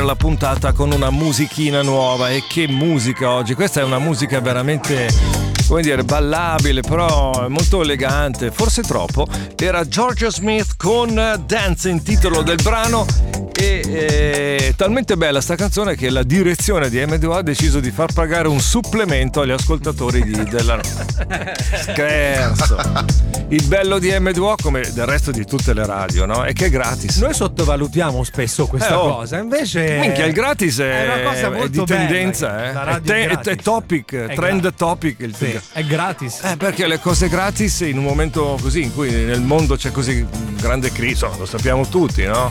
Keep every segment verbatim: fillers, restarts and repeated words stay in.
la puntata con una musichina nuova. E che musica oggi! Questa è una musica veramente, come dire, ballabile, però molto elegante, forse troppo. Era Georgia Smith con Dance, in titolo del brano. E è talmente bella sta canzone che la direzione di M due O ha deciso di far pagare un supplemento agli ascoltatori di, della scherzo. Il bello di M due O, come del resto di tutte le radio, no? È che è gratis. Noi sottovalutiamo spesso questa eh, oh. cosa, invece minchia, il gratis è, è una cosa molto è di tendenza, bella, eh. la è, radio te, è, è, è topic, è trend gratis. topic il sì, è gratis. Eh, perché le cose gratis in un momento così in cui nel mondo c'è così grande crisi, lo sappiamo tutti, no?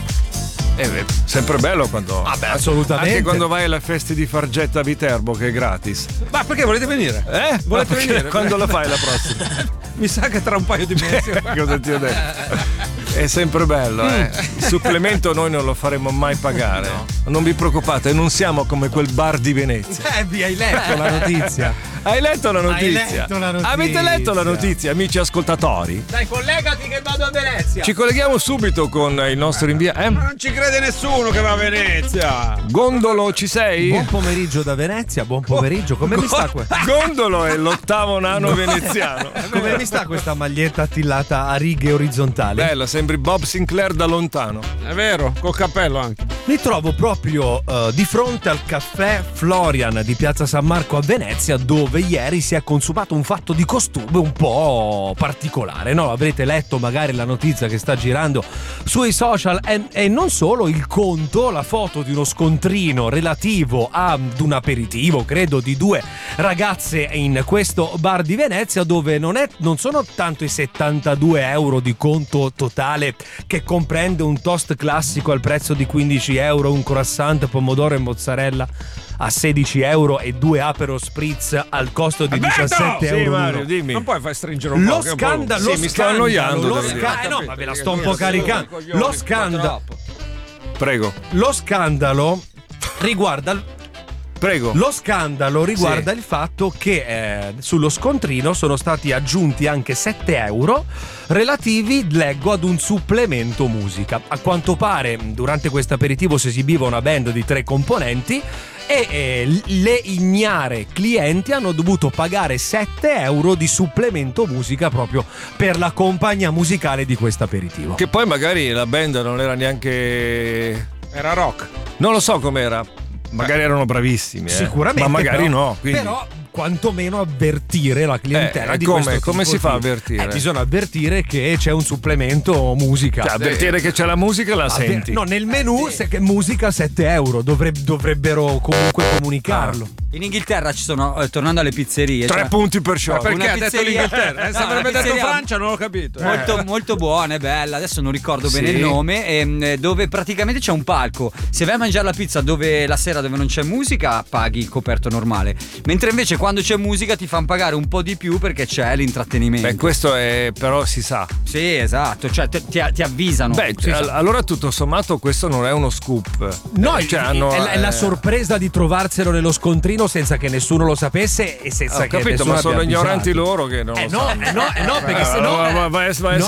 È sempre bello quando ah beh, assolutamente. Anche quando vai alle feste di Fargetta a Viterbo, che è gratis. Ma perché volete venire? Eh? Volete venire? Quando la fai la prossima? Mi sa che tra un paio di mesi. Cosa ti ho detto? È sempre bello, eh. Il supplemento noi non lo faremo mai pagare. No. Non vi preoccupate, non siamo come quel bar di Venezia. Eh, vi hai letto la notizia? Hai letto la notizia? Hai letto la notizia? Avete letto la notizia, amici ascoltatori? Dai, collegati che vado a Venezia. Ci colleghiamo subito con il nostro inviato. Eh? Ma non ci crede nessuno che va a Venezia. Gondolo, ci sei? Buon pomeriggio da Venezia, buon pomeriggio. Come mi sta qua? Gondolo è l'ottavo nano veneziano. Come mi sta questa maglietta attillata a righe orizzontali? Bella, sembri Bob Sinclair da lontano. È vero, col cappello anche. Mi trovo proprio uh, di fronte al caffè Florian di Piazza San Marco a Venezia, dove ieri si è consumato un fatto di costume un po' particolare, no? Avrete letto magari la notizia che sta girando sui social e, e non solo, il conto, la foto di uno scontrino relativo ad un aperitivo, credo, di due ragazze in questo bar di Venezia, dove non, è, non sono tanto i settantadue euro di conto totale, che comprende un toast classico al prezzo di quindici euro, un croissant, pomodoro e mozzarella a sedici euro e due Aperol Spritz al costo di diciassette euro. Sì, Mario, dimmi. Non puoi far stringere un lo po'. Scandalo, sì, lo mi sto scandalo, annoiando. lo sca- eh no, ma ve la sto un po' caricando. Lo scandalo. Prego. Lo scandalo riguarda Prego. Lo scandalo riguarda sì. il fatto che eh, sullo scontrino sono stati aggiunti anche sette euro relativi, leggo, ad un supplemento musica. A quanto pare durante questo aperitivo si esibiva una band di tre componenti e eh, le ignare clienti hanno dovuto pagare sette euro di supplemento musica proprio per la compagnia musicale di questo aperitivo. Che poi magari la band non era neanche... Era rock. Non lo so com'era. Magari erano bravissimi, eh. Sicuramente, ma magari però, no. Quindi... Però quantomeno avvertire la clientela eh, di come, questo come tipo si fa a di- avvertire? Eh, bisogna avvertire che c'è un supplemento musica. Cioè, avvertire che c'è la musica la Avver- senti. No, nel menù se che musica sette euro Dovre- dovrebbero comunque comunicarlo. In Inghilterra ci sono, eh, tornando alle pizzerie, Tre cioè, punti per shot. Perché Una ha detto pizzeria- l'Inghilterra? Eh, se No, avrebbe una detto pizzeria- Francia non l'ho capito. molto, molto buona e bella, adesso non ricordo bene Sì. il nome, ehm, dove praticamente c'è un palco. Se vai a mangiare la pizza dove la sera dove non c'è musica, paghi il coperto normale, mentre invece quando c'è musica ti fanno pagare un po' di più perché c'è l'intrattenimento. Beh, questo è però si sa. Sì, esatto, cioè ti, ti- ti avvisano. Beh, Si al- sa. allora tutto sommato questo non è uno scoop. No, cioè, è, hanno, è la, è la eh, sorpresa di trovarselo nello scontrino senza che nessuno lo sapesse e senza Ho che capito, nessuno ma sono abbia ignoranti avvisato. loro che non Eh lo no, sanno. eh no, eh no, perché Eh, se no va- va- vai a- vai a no,